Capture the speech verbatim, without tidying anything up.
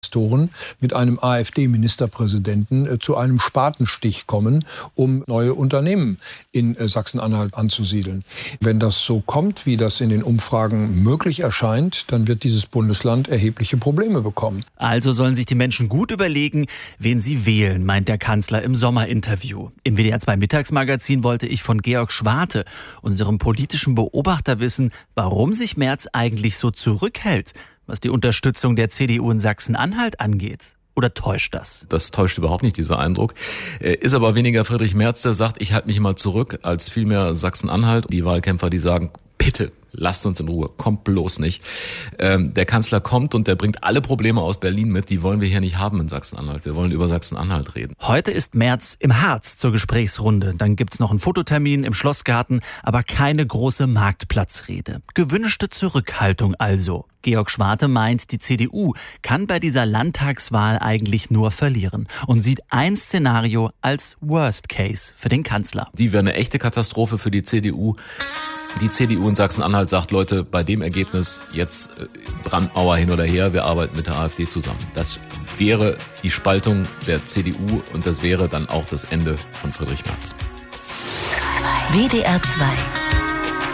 mit einem AfD-Ministerpräsidenten zu einem Spatenstich kommen, um neue Unternehmen in Sachsen-Anhalt anzusiedeln. Wenn das so kommt, wie das in den Umfragen möglich erscheint, dann wird dieses Bundesland erhebliche Probleme bekommen. Also sollen sich die Menschen gut überlegen, wen sie wählen, meint der Kanzler im Sommerinterview. Im W D R zwei Mittagsmagazin wollte ich von Georg Schwarte, unserem politischen Beobachter, wissen, warum sich Merz eigentlich so zurückhält, was die Unterstützung der C D U in Sachsen-Anhalt angeht. Oder täuscht das? Das täuscht überhaupt nicht, dieser Eindruck. Ist aber weniger Friedrich Merz, der sagt, ich halte mich mal zurück, als vielmehr Sachsen-Anhalt. Die Wahlkämpfer, die sagen, bitte, lasst uns in Ruhe, kommt bloß nicht. Ähm, der Kanzler kommt und der bringt alle Probleme aus Berlin mit, die wollen wir hier nicht haben in Sachsen-Anhalt. Wir wollen über Sachsen-Anhalt reden. Heute ist Merz im Harz zur Gesprächsrunde. Dann gibt's noch einen Fototermin im Schlossgarten, aber keine große Marktplatzrede. Gewünschte Zurückhaltung also. Georg Schwarte meint, die C D U kann bei dieser Landtagswahl eigentlich nur verlieren und sieht ein Szenario als Worst Case für den Kanzler. Die wäre eine echte Katastrophe für die C D U. Die C D U in Sachsen-Anhalt sagt, Leute, bei dem Ergebnis jetzt äh, Brandmauer hin oder her, wir arbeiten mit der AfD zusammen. Das wäre die Spaltung der C D U und das wäre dann auch das Ende von Friedrich Merz. W D R zwei